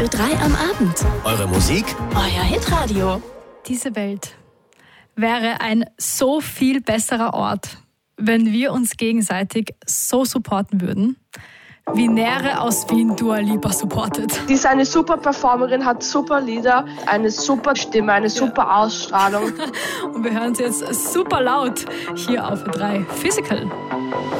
Ö3 am Abend. Eure Musik, Euer Hitradio. Diese Welt wäre ein so viel besserer Ort, wenn wir uns gegenseitig so supporten würden, wie Nere aus Wien Dua Lipa supportet. Die ist eine super Performerin, hat super Lieder, eine super Stimme, eine super Ausstrahlung. Und wir hören sie jetzt super laut hier auf Ö3. Physical.